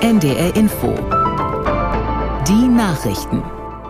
NDR Info. Die Nachrichten.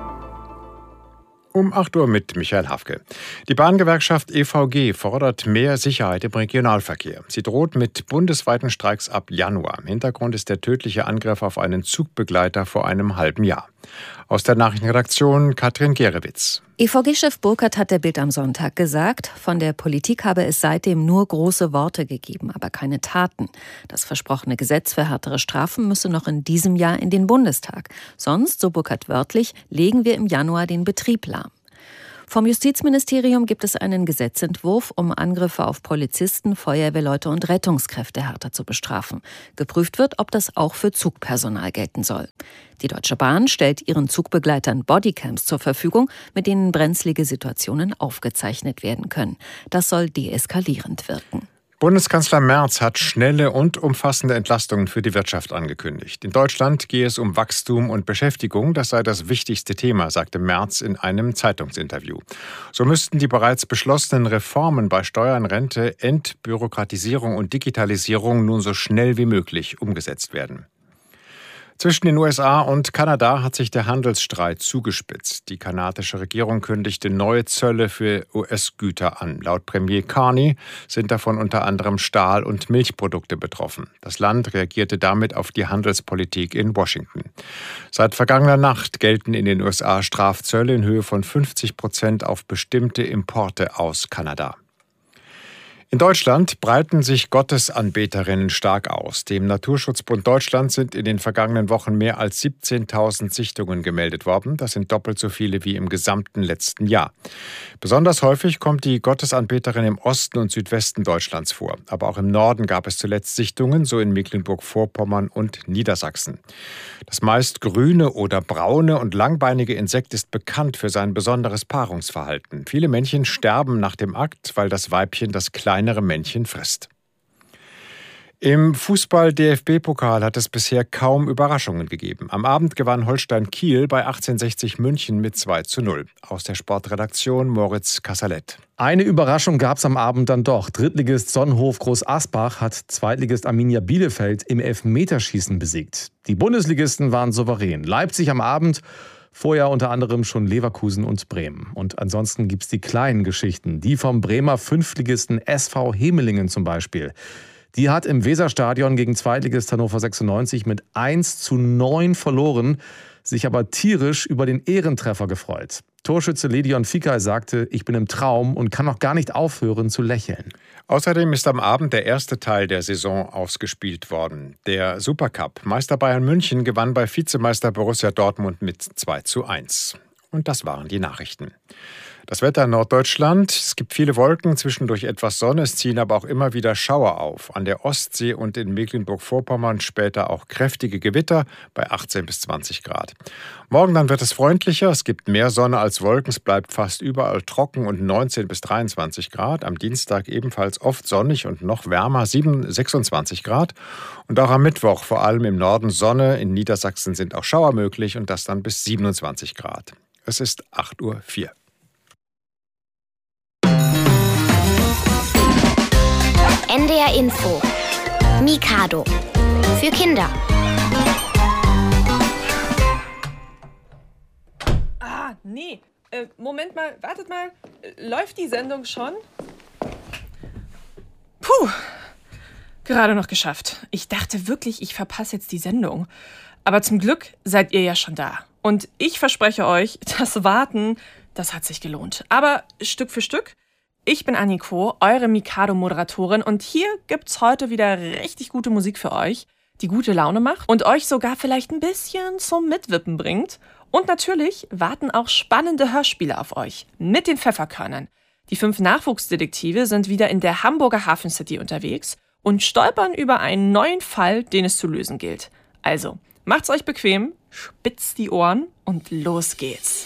Um 8 Uhr mit Michael Hafke. Die Bahngewerkschaft EVG fordert mehr Sicherheit im Regionalverkehr. Sie droht mit bundesweiten Streiks ab Januar. Im Hintergrund ist der tödliche Angriff auf einen Zugbegleiter vor einem halben Jahr. Aus der Nachrichtenredaktion Katrin Gerewitz. EVG-Chef Burkhardt hat der Bild am Sonntag gesagt, von der Politik habe es seitdem nur große Worte gegeben, aber keine Taten. Das versprochene Gesetz für härtere Strafen müsse noch in diesem Jahr in den Bundestag. Sonst, so Burkhardt wörtlich, legen wir im Januar den Betrieb lahm. Vom Justizministerium gibt es einen Gesetzentwurf, um Angriffe auf Polizisten, Feuerwehrleute und Rettungskräfte härter zu bestrafen. Geprüft wird, ob das auch für Zugpersonal gelten soll. Die Deutsche Bahn stellt ihren Zugbegleitern Bodycams zur Verfügung, mit denen brenzlige Situationen aufgezeichnet werden können. Das soll deeskalierend wirken. Bundeskanzler Merz hat schnelle und umfassende Entlastungen für die Wirtschaft angekündigt. In Deutschland gehe es um Wachstum und Beschäftigung. Das sei das wichtigste Thema, sagte Merz in einem Zeitungsinterview. So müssten die bereits beschlossenen Reformen bei Steuern, Rente, Entbürokratisierung und Digitalisierung nun so schnell wie möglich umgesetzt werden. Zwischen den USA und Kanada hat sich der Handelsstreit zugespitzt. Die kanadische Regierung kündigte neue Zölle für US-Güter an. Laut Premier Carney sind davon unter anderem Stahl- und Milchprodukte betroffen. Das Land reagierte damit auf die Handelspolitik in Washington. Seit vergangener Nacht gelten in den USA Strafzölle in Höhe von 50% auf bestimmte Importe aus Kanada. In Deutschland breiten sich Gottesanbeterinnen stark aus. Dem Naturschutzbund Deutschland sind in den vergangenen Wochen mehr als 17.000 Sichtungen gemeldet worden. Das sind doppelt so viele wie im gesamten letzten Jahr. Besonders häufig kommt die Gottesanbeterin im Osten und Südwesten Deutschlands vor. Aber auch im Norden gab es zuletzt Sichtungen, so in Mecklenburg-Vorpommern und Niedersachsen. Das meist grüne oder braune und langbeinige Insekt ist bekannt für sein besonderes Paarungsverhalten. Viele Männchen sterben nach dem Akt, weil das Weibchen das kleinere Männchen frisst. Im Fußball-DFB-Pokal hat es bisher kaum Überraschungen gegeben. Am Abend gewann Holstein Kiel bei 1860 München mit 2:0. Aus der Sportredaktion Moritz Kassalet. Eine Überraschung gab es am Abend dann doch. Drittligist Sonnenhof Groß Asbach hat Zweitligist Arminia Bielefeld im Elfmeterschießen besiegt. Die Bundesligisten waren souverän. Leipzig am Abend, vorher unter anderem schon Leverkusen und Bremen. Und ansonsten gibt es die kleinen Geschichten. Die vom Bremer Fünftligisten SV Hemelingen zum Beispiel. Die hat im Weserstadion gegen Zweitligist Hannover 96 mit 1:9 verloren, sich aber tierisch über den Ehrentreffer gefreut. Torschütze Ledion Fikay sagte, ich bin im Traum und kann noch gar nicht aufhören zu lächeln. Außerdem ist am Abend der erste Teil der Saison ausgespielt worden. Der Supercup. Meister Bayern München gewann bei Vizemeister Borussia Dortmund mit 2:1. Und das waren die Nachrichten. Das Wetter in Norddeutschland. Es gibt viele Wolken, zwischendurch etwas Sonne. Es ziehen aber auch immer wieder Schauer auf. An der Ostsee und in Mecklenburg-Vorpommern später auch kräftige Gewitter bei 18 bis 20 Grad. Morgen dann wird es freundlicher. Es gibt mehr Sonne als Wolken. Es bleibt fast überall trocken und 19 bis 23 Grad. Am Dienstag ebenfalls oft sonnig und noch wärmer, 26 Grad. Und auch am Mittwoch vor allem im Norden Sonne. In Niedersachsen sind auch Schauer möglich und das dann bis 27 Grad. Es ist 8:04 Uhr. NDR Info. Mikado. Für Kinder. Nee. Moment mal, wartet mal. Läuft die Sendung schon? Puh. Gerade noch geschafft. Ich dachte wirklich, ich verpasse jetzt die Sendung. Aber zum Glück seid ihr ja schon da. Und ich verspreche euch, das Warten, das hat sich gelohnt. Aber Stück für Stück. Ich bin Anniko, eure Mikado-Moderatorin und hier gibt's heute wieder richtig gute Musik für euch, die gute Laune macht und euch sogar vielleicht ein bisschen zum Mitwippen bringt. Und natürlich warten auch spannende Hörspiele auf euch mit den Pfefferkörnern. Die 5 Nachwuchsdetektive sind wieder in der Hamburger Hafen City unterwegs und stolpern über einen neuen Fall, den es zu lösen gilt. Also, macht's euch bequem, spitzt die Ohren und los geht's.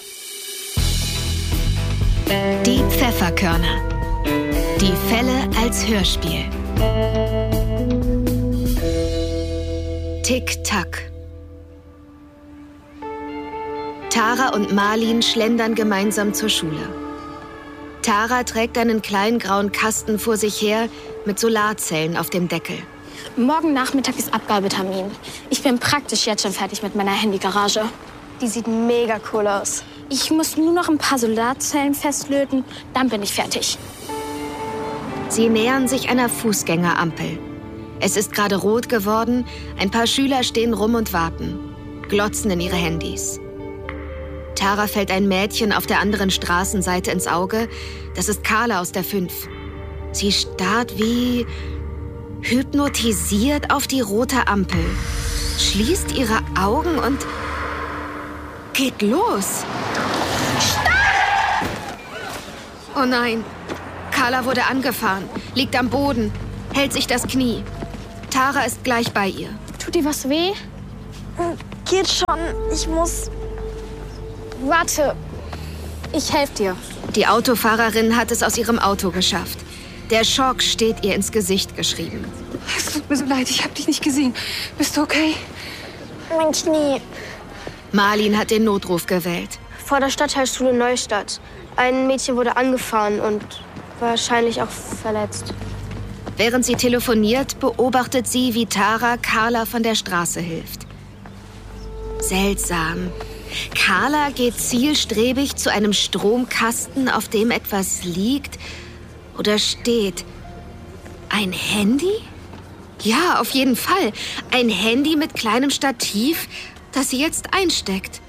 Die Pfefferkörner. Die Fälle als Hörspiel. Tick-Tack. Tara und Marlin schlendern gemeinsam zur Schule. Tara trägt einen kleinen grauen Kasten vor sich her mit Solarzellen auf dem Deckel. Morgen Nachmittag ist Abgabetermin. Ich bin praktisch jetzt schon fertig mit meiner Handygarage. Die sieht mega cool aus. Ich muss nur noch ein paar Solarzellen festlöten, dann bin ich fertig. Sie nähern sich einer Fußgängerampel. Es ist gerade rot geworden, ein paar Schüler stehen rum und warten, glotzen in ihre Handys. Tara fällt ein Mädchen auf der anderen Straßenseite ins Auge. Das ist Carla aus der 5. Sie starrt wie hypnotisiert auf die rote Ampel, schließt ihre Augen und geht los. Stopp! Oh nein, Carla wurde angefahren, liegt am Boden, hält sich das Knie. Tara ist gleich bei ihr. Tut dir was weh? Geht schon, ich muss... Warte, ich helfe dir. Die Autofahrerin hat es aus ihrem Auto geschafft. Der Schock steht ihr ins Gesicht geschrieben. Es tut mir so leid, ich habe dich nicht gesehen. Bist du okay? Mein Knie. Marlin hat den Notruf gewählt. Vor der Stadtteilschule Neustadt. Ein Mädchen wurde angefahren und wahrscheinlich auch verletzt. Während sie telefoniert, beobachtet sie, wie Tara Carla von der Straße hilft. Seltsam. Carla geht zielstrebig zu einem Stromkasten, auf dem etwas liegt oder steht. Ein Handy? Ja, auf jeden Fall. Ein Handy mit kleinem Stativ, das sie jetzt einsteckt.